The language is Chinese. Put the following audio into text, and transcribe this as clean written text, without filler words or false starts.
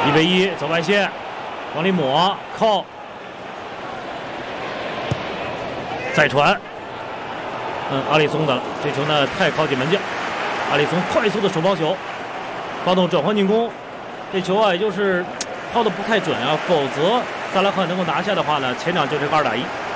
1-1，走外线，往里抹，扣，再传。阿里松的了，这球呢太靠近门将，阿里松快速的手抛球，发动转换进攻，这球啊也就是抛的不太准啊，否则萨拉赫能够拿下的话呢，前场就是个2打1。